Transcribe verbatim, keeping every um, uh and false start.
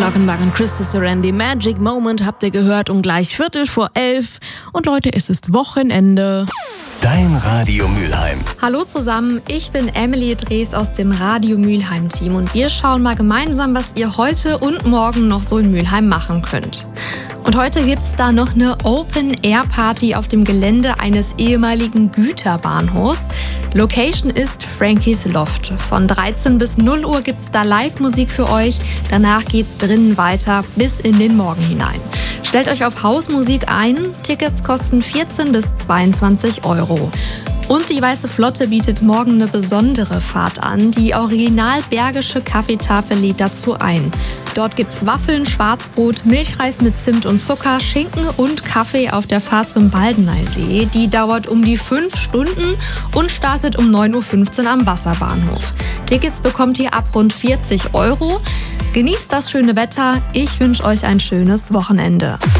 Glockenbach und Christa Sorandi. Magic Moment habt ihr gehört und gleich Viertel vor elf. Und Leute, es ist Wochenende. Dein Radio Mülheim. Hallo zusammen, ich bin Emily Drees aus dem Radio Mülheim Team und wir schauen mal gemeinsam, was ihr heute und morgen noch so in Mülheim machen könnt. Und heute gibt's da noch eine Open-Air-Party auf dem Gelände eines ehemaligen Güterbahnhofs. Location ist Frankies Loft. Von dreizehn bis null Uhr gibt's da Live-Musik für euch. Danach geht's drinnen weiter bis in den Morgen hinein. Stellt euch auf Hausmusik ein. Tickets kosten vierzehn bis zweiundzwanzig Euro. Und die Weiße Flotte bietet morgen eine besondere Fahrt an. Die original bergische Kaffeetafel lädt dazu ein. Dort gibt's Waffeln, Schwarzbrot, Milchreis mit Zimt und Zucker, Schinken und Kaffee auf der Fahrt zum Baldeneysee. Die dauert um die fünf Stunden und startet um neun Uhr fünfzehn am Wasserbahnhof. Tickets bekommt ihr ab rund vierzig Euro. Genießt das schöne Wetter. Ich wünsche euch ein schönes Wochenende.